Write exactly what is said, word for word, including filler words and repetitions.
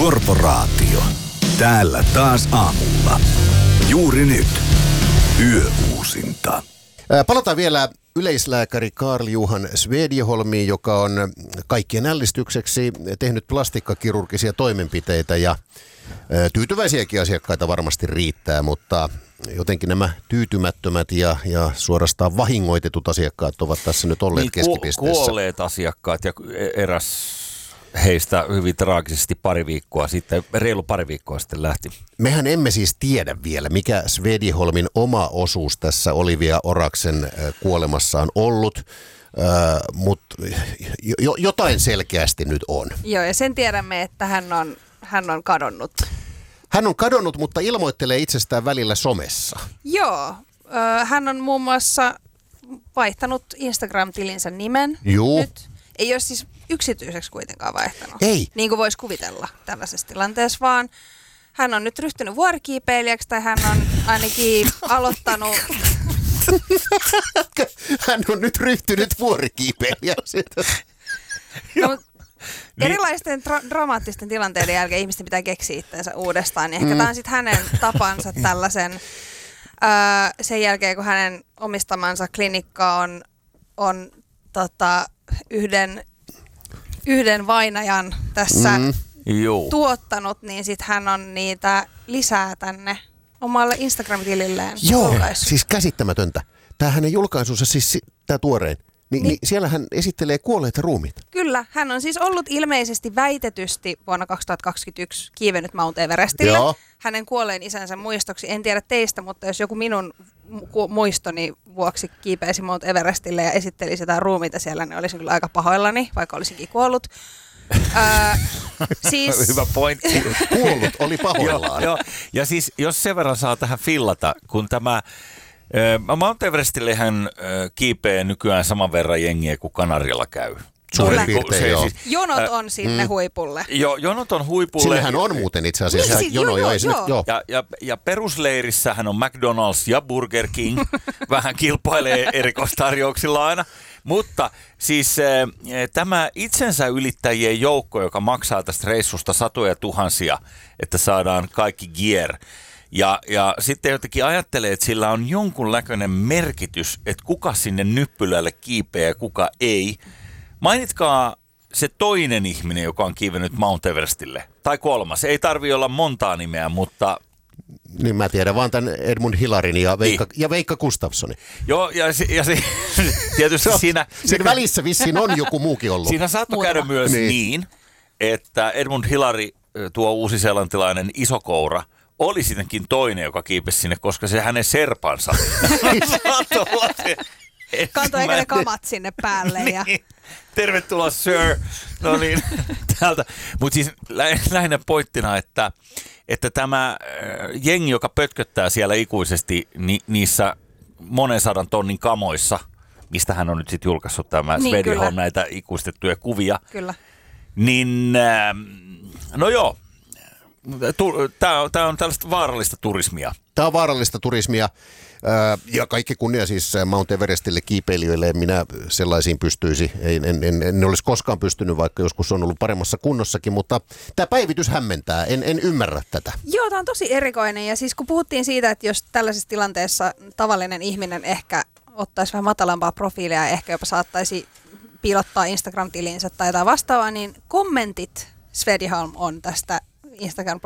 Korporaatio. Täällä taas aamulla. Juuri nyt. Yöuusinta. Palataan vielä yleislääkäri Carl-Johan Svedjeholmiin, joka on kaikkien ällistykseksi tehnyt plastiikkakirurgisia toimenpiteitä ja tyytyväisiäkin asiakkaita varmasti riittää, mutta jotenkin nämä tyytymättömät ja, ja suorastaan vahingoitetut asiakkaat ovat tässä nyt olleet niin, keskipisteessä. Kuolleet asiakkaat ja eräs heistä hyvin traagisesti pari viikkoa sitten, reilu pari viikkoa sitten lähti. Mehän emme siis tiedä vielä, mikä Svedjeholmin oma osuus tässä Olivia Oraksen kuolemassa on ollut, äh, mutta jo, jotain selkeästi nyt on. Joo, ja sen tiedämme, että hän on, hän on kadonnut. Hän on kadonnut, mutta ilmoittelee itsestään välillä somessa. Joo, äh, hän on muun muassa vaihtanut Instagram-tilinsä nimen. Juu. Nyt. Ei ole siis yksityiseksi kuitenkaan vaihtanut. Ei. Niin kuin voisi kuvitella tällaisessa tilanteessa, vaan hän on nyt ryhtynyt vuorikiipeilijäksi tai hän on ainakin aloittanut... Hän on nyt ryhtynyt vuorikiipeilijäksi. No, erilaisten tra- dramaattisten tilanteiden jälkeen ihmisten pitää keksiä itseensä uudestaan. Niin ehkä mm. tämä on sitten hänen tapansa tällaisen, öö, sen jälkeen kun hänen omistamansa klinikka on, on tota, yhden, yhden vainajan tässä mm. tuottanut, niin sitten hän on niitä lisää tänne omalle Instagram-tililleen. Joo, julkaissut. Siis käsittämätöntä. Tämä hänen julkaisunsa, siis tämä tuorein, niin, niin. niin siellä hän esittelee kuolleita ruumiita. Kyllä, hän on siis ollut ilmeisesti väitetysti vuonna kaksituhattakaksikymmentäyksi kiivennyt Mount Everestille. Joo. Hänen kuolleen isänsä muistoksi, en tiedä teistä, mutta jos joku minun mu- muistoni vuoksi kiipeisi Mount Everestille ja esittelisi jotain ruumiita siellä, niin olisin kyllä aika pahoillani, vaikka olisinkin kuollut. öö, siis... Hyvä pointti. Kuollut oli pahoillaan. Joo, ja siis jos sen verran saa tähän fillata, kun tämä Mount Everestillehän kiipee nykyään saman verran jengiä kuin Kanarialla käy. Suurin piirtein, joo. Siis, jonot on sinne mm. huipulle. Jo, jonot on huipulle. Sinnehän on muuten itse asiassa niin, jono. joo, jo, joo, nyt, joo. Ja, ja, ja perusleirissähän on McDonald's ja Burger King. Vähän kilpailee erikoistarjouksilla aina. Mutta siis äh, tämä itsensä ylittäjien joukko, joka maksaa tästä reissusta satoja tuhansia, että saadaan kaikki gear. Ja, ja sitten jotenkin ajattelee, että sillä on jonkunlainen merkitys, että kuka sinne nyppylälle kiipeää ja kuka ei. Mainitkaa se toinen ihminen, joka on kiivennyt Mount Everestille. Tai kolmas. Ei tarvitse olla montaa nimeä, mutta... Niin mä tiedän vaan tämän Edmund Hillarin ja Veikka, niin. ja Veikka Gustafssonin. Joo, ja, si, ja si, tietysti no, siinä... Siinä välissä vissiin on joku muukin ollut. Siinä saattoi käydä myös niin. niin, että Edmund Hillary, tuo uusiseelantilainen isokoura, oli sittenkin toinen, joka kiipesi sinne, koska se hänen serpansa saattoi olla se... Kantoi eikä ne kamat sinne päälle. Ja... niin. Tervetuloa, sir. No niin, täältä. Mutta siis lähinnä pointtina, että, että tämä jengi, joka pötköttää siellä ikuisesti ni, niissä monen sadan tonnin kamoissa, mistä hän on nyt sitten julkaissut tämä niin, Svedjeholm näitä ikuistettuja kuvia, kyllä. Niin no joo, tämä on, on tällaista vaarallista turismia. Tämä on vaarallista turismia. Ja kaikki kunnia siis Mount Everestille kiipeilijöille, minä sellaisiin pystyisi. En, en, en, en olisi koskaan pystynyt, vaikka joskus on ollut paremmassa kunnossakin, mutta tämä päivitys hämmentää. En, en ymmärrä tätä. Joo, tämä on tosi erikoinen. Ja siis kun puhuttiin siitä, että jos tällaisessa tilanteessa tavallinen ihminen ehkä ottaisi vähän matalampaa profiilia ja ehkä jopa saattaisi piilottaa Instagram-tilinsä tai jotain vastaavaa, niin kommentit Svedjeholm on tästä Instagram